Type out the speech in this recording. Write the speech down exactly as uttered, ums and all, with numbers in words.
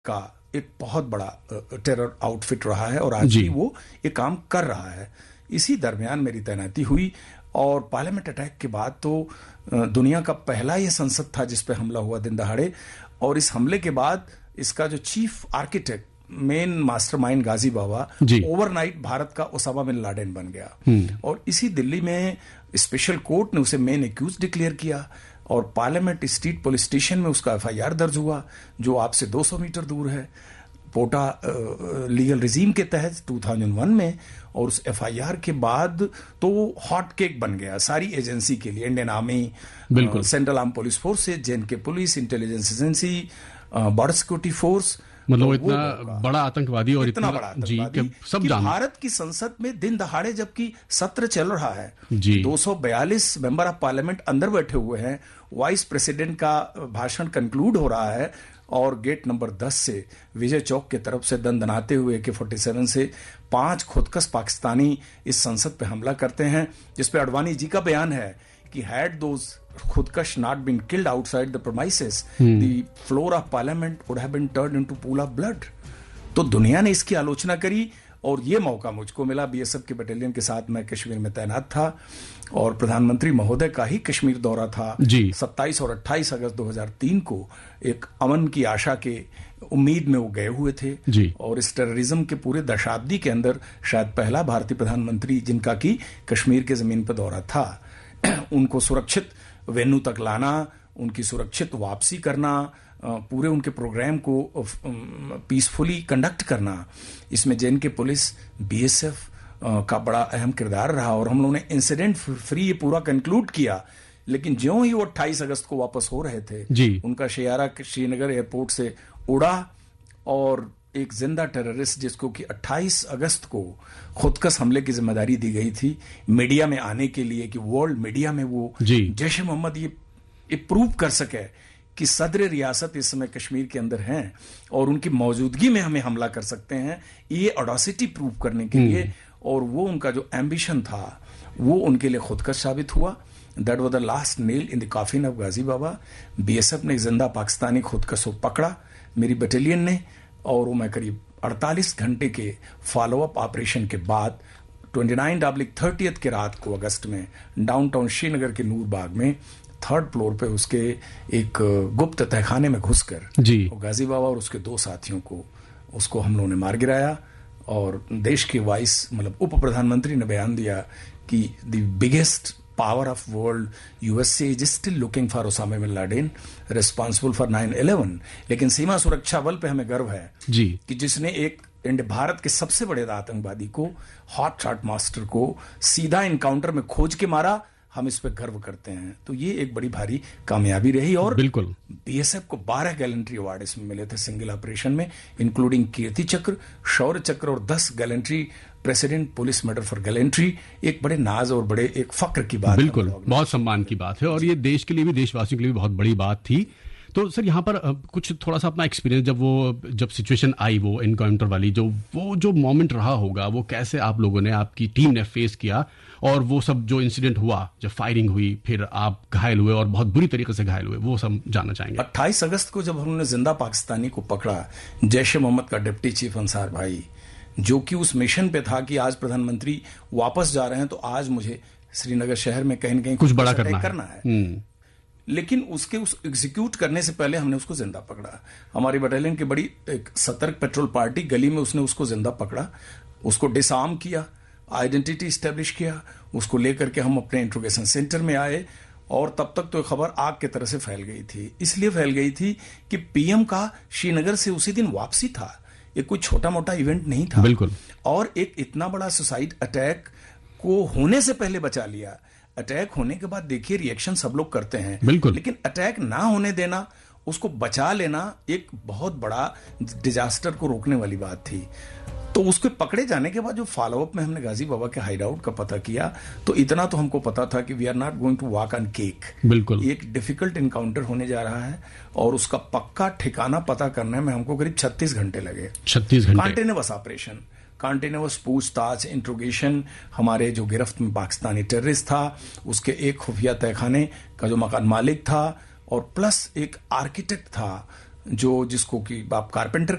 का एक बहुत बड़ा टेरर आउटफिट रहा है और आज भी वो ये काम कर रहा है। इसी दरमियान मेरी तैनाती हुई और पार्लियामेंट अटैक के बाद तो दुनिया का पहला ये संसद था जिस पे हमला हुआ दिन दहाड़े, और इस हमले के बाद इसका जो चीफ आर्किटेक्ट मेन मास्टरमाइंड गाजी बाबा ओवरनाइट भारत का ओसामा बिन लादेन बन गया। और इसी दिल्ली में स्पेशल कोर्ट ने उसे मेन एक्यूज डिक्लेयर किया और पार्लियामेंट स्ट्रीट पुलिस स्टेशन में उसका एफ आई आर दर्ज हुआ जो आपसे दो सौ मीटर दूर है पोटा लीगल रिजीम के तहत दो हज़ार एक में। और उस एफ आई आर के बाद तो हॉट केक बन गया सारी एजेंसी के लिए, Indian army, central arm police forces, J and के police, intelligence agency, border security force, मतलब तो इतना बड़ा आतंकवादी और इतना, इतना बड़ा आतंकवादी जी, सब जान भारत की संसद में दिन दहाड़े जबकि सत्र चल रहा है, दो सौ बयालीस मेंबर ऑफ पार्लियामेंट अंदर बैठे हुए हैं, वाइस प्रेसिडेंट का भाषण कंक्लूड हो रहा है और गेट नंबर दस से विजय चौक की तरफ से दंदनाते हुए के सैंतालीस से पांच खुदकश पाकिस्तानी इस संसद पे हमला करते हैं, जिसपे अडवाणी जी का बयान है कि had those खुदकश not been killed outside the premises, hmm. the floor of parliament would have been turned into pool of blood। तो दुनिया ने इसकी आलोचना करी और ये मौका मुझको मिला। बीएसएफ के बटालियन के साथ मैं कश्मीर में तैनात था और प्रधानमंत्री महोदय का ही कश्मीर दौरा था सत्ताईस और अट्ठाईस अगस्त दो हज़ार तीन को। एक अमन की आशा के उम्मीद में वो गए हुए थे जी। और इस टेररिज्म के पूरे दशाब्दी के अंदर शायद पहला भारतीय प्रधानमंत्री जिनका की कश्मीर के जमीन पर दौरा था। उनको सुरक्षित वेन्यू तक लाना, उनकी सुरक्षित वापसी करना, पूरे उनके प्रोग्राम को पीसफुली कंडक्ट करना, इसमें जे एंड के पुलिस, बीएसएफ का बड़ा अहम किरदार रहा और हम लोगों ने इंसिडेंट फ्री ये पूरा कंक्लूड किया। लेकिन ज्यों ही वो अट्ठाईस अगस्त को वापस हो रहे थे जी। उनका शेयारा श्रीनगर एयरपोर्ट से उड़ा और एक जिंदा टेररिस्ट जिसको कि अट्ठाईस अगस्त को खुदकश हमले की जिम्मेदारी दी गई थी मीडिया में आने के लिए कि वर्ल्ड मीडिया में वो जैश ए मोहम्मद ये, ये प्रूव कर सके कि सदर रियासत इस समय कश्मीर के अंदर हैं और उनकी मौजूदगी में हमें हमला कर सकते हैं, ये ऑडेसिटी प्रूव करने के लिए। और वो उनका जो एम्बिशन था वो उनके लिए खुदकश साबित हुआ। That was the last nail in the coffin of Ghazi Baba. BSF ने जिंदा पाकिस्तानी खुदकश को पकड़ा मेरी बटालियन ने, और वो मैं करीब अड़तालीस घंटे के फॉलोअप ऑपरेशन के बाद उनतीस तीस के रात को अगस्त में डाउनटाउन श्रीनगर के नूर बाग में थर्ड फ्लोर पे उसके एक गुप्त तहखाने में घुसकर गाजी बाबा और उसके दो साथियों को उसको हम लोगों ने मार गिराया। और देश के वाइस मतलब उप प्रधानमंत्री ने बयान दिया कि the biggest power of world U S A is still looking for Osama bin Laden responsible for nine eleven. लेकिन सीमा सुरक्षा बल पे हमें गर्व है जी कि जिसने एक भारत के सबसे बड़े आतंकवादी को, हॉट शॉट मास्टर को सीधा इनकाउंटर में खोज के मारा। हम इस पे गर्व करते हैं। तो ये एक बड़ी भारी कामयाबी रही और बिल्कुल बीएसएफ को बारह गैलेंट्री अवार्ड इसमें मिले थे सिंगल ऑपरेशन में, इंक्लूडिंग कीर्ति चक्र, शौर्य चक्र और दस gallantry president police medal for gallantry. एक बड़े नाज और बड़े एक फक्र की बात, बिल्कुल बहुत सम्मान की बात है और ये देश के लिए भी, देशवासियों के लिए भी बहुत बड़ी बात थी। तो सर यहाँ पर कुछ थोड़ा सा अपना एक्सपीरियंस, जब वो जब सिचुएशन आई वो एनकाउंटर वाली, जो वो जो मोमेंट रहा होगा, वो कैसे आप लोगों ने, आपकी टीम ने फेस किया और वो सब जो इंसिडेंट हुआ, जब फायरिंग हुई, फिर आप घायल हुए और बहुत बुरी तरीके से घायल हुए, वो सब जानना चाहेंगे। अट्ठाईस अगस्त को जब हमने जिंदा पाकिस्तानी को पकड़ा, जैश ए मोहम्मद का डिप्टी चीफ अंसार भाई, जो कि उस मिशन पे था कि आज प्रधानमंत्री वापस जा रहे हैं तो आज मुझे श्रीनगर शहर में कहीं न कहीं कुछ बड़ा करना, करना है, है। लेकिन उसके उस एग्जीक्यूट करने से पहले हमने उसको जिंदा पकड़ा। हमारी बटालियन की बड़ी एक सतर्क पेट्रोल पार्टी गली में उसने उसको जिंदा पकड़ा, उसको डिसआर्म किया, आइडेंटिटी स्टैब्लिश किया, उसको लेकर के हम अपने इंट्रोगेशन सेंटर में आए। और तब तक तो खबर आग की तरह से फैल गई थी। इसलिए फैल गई थी कि पीएम का श्रीनगर से उसी दिन वापसी था, ये कोई छोटा मोटा इवेंट नहीं था। बिल्कुल। और एक इतना बड़ा सुसाइड अटैक को होने से पहले बचा लिया। अटैक होने के बाद देखिए रिएक्शन सब लोग करते हैं, बिल्कुल, लेकिन अटैक ना होने देना, उसको बचा लेना एक बहुत बड़ा डिजास्टर को रोकने वाली बात थी। तो उसके पकड़े जाने के बाद जो फॉलोअप में हमने गाजी बाबा के हाइड आउट का पता किया, तो इतना तो हमको पता था कि we are not going to walk on cake. बिल्कुल, एक डिफिकल्ट इनकाउंटर होने जा रहा है और उसका पक्का ठिकाना पता करने में हमको करीब छत्तीस घंटे लगे। छत्तीस घंटे कॉन्टिन्यूअस ऑपरेशन, कॉन्टिन्यूअस पूछताछ, इंट्रोगेशन। हमारे जो गिरफ्त में पाकिस्तानी टेररिस्ट था उसके एक खुफिया तहखाने का जो मकान मालिक था और प्लस एक आर्किटेक्ट था जो जिसको कि आप कारपेंटर